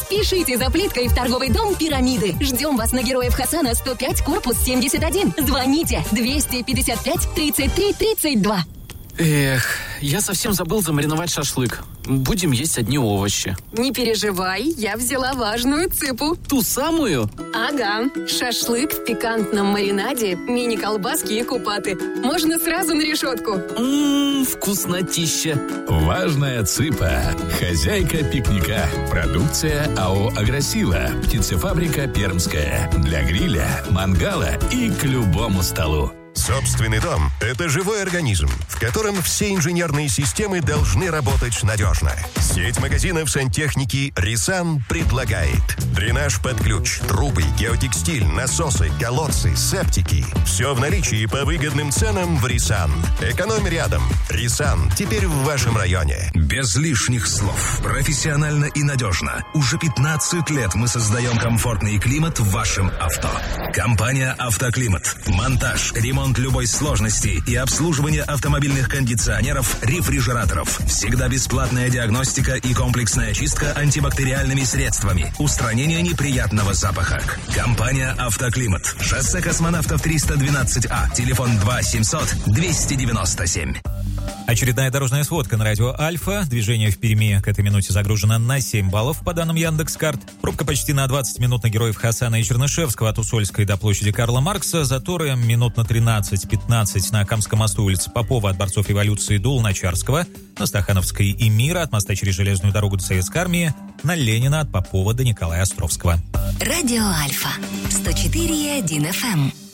Спешите за плиткой в торговый дом «Пирамиды». Ждем вас на Героев Хасана, 105, корпус 71. Звоните 255 33 32. Эх, я совсем забыл замариновать шашлык. Будем есть одни овощи. Не переживай, я взяла важную цыпу. Ту самую? Ага. Шашлык в пикантном маринаде, мини-колбаски и купаты. Можно сразу на решетку. Вкуснотища. Важная цыпа. Хозяйка пикника. Продукция АО «Агросила». Птицефабрика «Пермская». Для гриля, мангала и к любому столу. Собственный дом – это живой организм, в котором все инженерные системы должны работать надежно. Сеть магазинов сантехники «Рисан» предлагает дренаж под ключ, трубы, геотекстиль, насосы, колодцы, септики. Все в наличии по выгодным ценам в «Рисан». Экономь рядом. «Рисан» теперь в вашем районе. Без лишних слов. Профессионально и надежно. Уже 15 лет мы создаем комфортный климат в вашем авто. Компания «Автоклимат». Монтаж, ремонт любой сложности и обслуживание автомобильных кондиционеров, рефрижераторов. Всегда бесплатная диагностика и комплексная чистка антибактериальными средствами. Устранение неприятного запаха. Компания «Автоклимат». Шоссе Космонавтов 312А. Телефон 2-700-297. Очередная дорожная сводка на радио «Альфа». Движение в Перми к этой минуте загружено на 7 баллов по данным Яндекс.Карт. Пробка почти на 20 минут на Героев Хасана и Чернышевского от Усольской до площади Карла Маркса. Заторы минут на 13-15 на Камском мосту улицы Попова от Борцов революции до Луначарского, на Стахановской и Мира от моста через железную дорогу до Советской армии, на Ленина от Попова до Николая Островского. Радио «Альфа» 104,1 FM.